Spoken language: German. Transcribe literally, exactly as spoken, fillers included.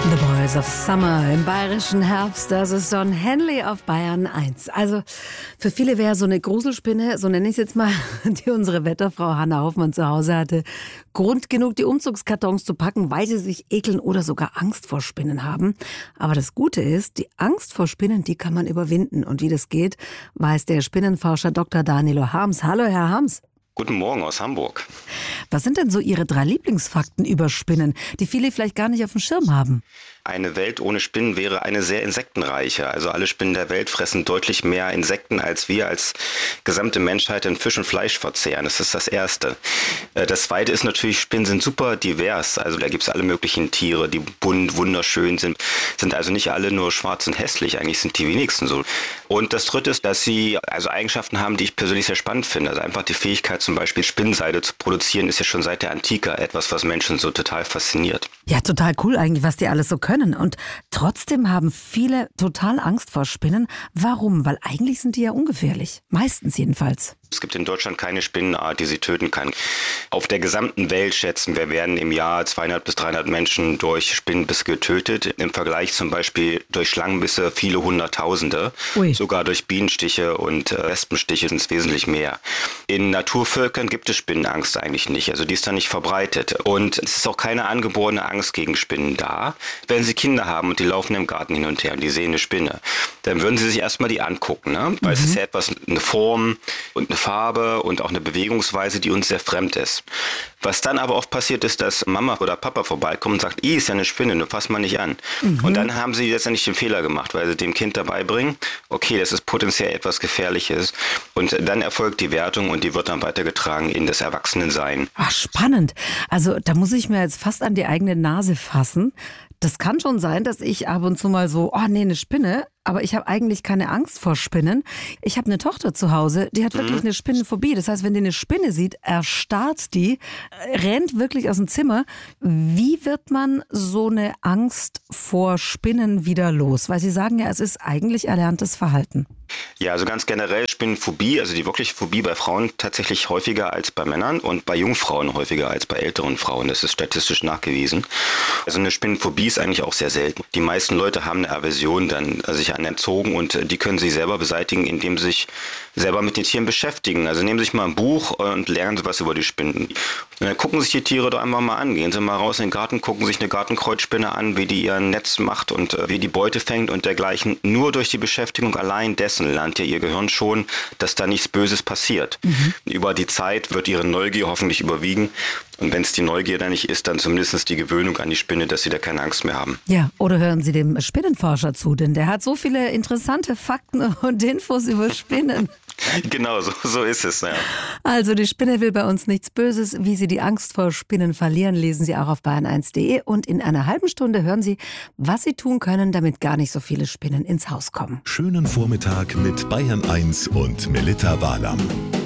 The Boys of Summer im bayerischen Herbst, das ist Don Henley auf Bayern eins. Also für viele wäre so eine Gruselspinne, so nenne ich es jetzt mal, die unsere Wetterfrau Hanna Hoffmann zu Hause hatte, Grund genug, die Umzugskartons zu packen, weil sie sich ekeln oder sogar Angst vor Spinnen haben. Aber das Gute ist, die Angst vor Spinnen, die kann man überwinden. Und wie das geht, weiß der Spinnenforscher Doktor Danilo Harms. Hallo, Herr Harms. Guten Morgen aus Hamburg. Was sind denn so Ihre drei Lieblingsfakten über Spinnen, die viele vielleicht gar nicht auf dem Schirm haben? Eine Welt ohne Spinnen wäre eine sehr insektenreiche. Also alle Spinnen der Welt fressen deutlich mehr Insekten, als wir als gesamte Menschheit in Fisch und Fleisch verzehren. Das ist das Erste. Das Zweite ist natürlich, Spinnen sind super divers. Also da gibt es alle möglichen Tiere, die bunt, wunderschön sind. Sind also nicht alle nur schwarz und hässlich. Eigentlich sind die wenigsten so. Und das Dritte ist, dass sie also Eigenschaften haben, die ich persönlich sehr spannend finde. Also einfach die Fähigkeit, zum Beispiel Spinnenseide zu produzieren, ist ja schon seit der Antike etwas, was Menschen so total fasziniert. Ja, total cool eigentlich, was die alles so können. Und trotzdem haben viele total Angst vor Spinnen. Warum? Weil eigentlich sind die ja ungefährlich. Meistens jedenfalls. Es gibt in Deutschland keine Spinnenart, die sie töten kann. Auf der gesamten Welt schätzen wir, werden im Jahr zweihundert bis dreihundert Menschen durch Spinnenbisse getötet. Im Vergleich zum Beispiel durch Schlangenbisse viele Hunderttausende. Ui. Sogar durch Bienenstiche und äh, Wespenstiche sind es wesentlich mehr. In Naturvölkern gibt es Spinnenangst eigentlich nicht. Also die ist da nicht verbreitet. Und es ist auch keine angeborene Angst gegen Spinnen da. Wenn Sie Kinder haben und die laufen im Garten hin und her und die sehen eine Spinne, dann würden Sie sich erstmal die angucken, ne? Weil mhm. es ist ja etwas, eine Form und eine Farbe und auch eine Bewegungsweise, die uns sehr fremd ist. Was dann aber oft passiert ist, dass Mama oder Papa vorbeikommen und sagt, ist ja eine Spinne, du fass mal nicht an. Mhm. Und dann haben sie letztendlich den Fehler gemacht, weil sie dem Kind dabei bringen, okay, das ist potenziell etwas Gefährliches. Und dann erfolgt die Wertung und die wird dann weitergetragen in das Erwachsenensein. Ach, spannend. Also da muss ich mir jetzt fast an die eigene Nase fassen. Das kann schon sein, dass ich ab und zu mal so, oh nee, eine Spinne, aber ich habe eigentlich keine Angst vor Spinnen. Ich habe eine Tochter zu Hause, die hat wirklich mhm. eine Spinnenphobie. Das heißt, wenn die eine Spinne sieht, erstarrt die, rennt wirklich aus dem Zimmer. Wie wird man so eine Angst vor Spinnen wieder los? Weil Sie sagen ja, es ist eigentlich erlerntes Verhalten. Ja, also ganz generell Spinnenphobie, also die wirkliche Phobie bei Frauen tatsächlich häufiger als bei Männern und bei Jungfrauen häufiger als bei älteren Frauen. Das ist statistisch nachgewiesen. Also eine Spinnenphobie ist eigentlich auch sehr selten. Die meisten Leute haben eine Aversion dann sich an entzogen und die können sie selber beseitigen, indem sie sich selber mit den Tieren beschäftigen. Also nehmen Sie sich mal ein Buch und lernen Sie was über die Spinnen. Und dann gucken sich die Tiere doch einfach mal an. Gehen Sie mal raus in den Garten, gucken sich eine Gartenkreuzspinne an, wie die ihr Netz macht und wie die Beute fängt und dergleichen. Nur durch die Beschäftigung allein dessen lernt ja ihr Gehirn schon, dass da nichts Böses passiert. Mhm. Über die Zeit wird ihre Neugier hoffentlich überwiegen. Und wenn es die Neugier dann nicht ist, dann zumindest die Gewöhnung an die Spinne, dass sie da keine Angst mehr haben. Ja, oder hören Sie dem Spinnenforscher zu, denn der hat so viele interessante Fakten und Infos über Spinnen. Genau, so, so ist es. Ja. Also die Spinne will bei uns nichts Böses. Wie Sie die Angst vor Spinnen verlieren, lesen Sie auch auf bayern eins punkt de. Und in einer halben Stunde hören Sie, was Sie tun können, damit gar nicht so viele Spinnen ins Haus kommen. Schönen Vormittag mit Bayern eins und Melitta Wahlam.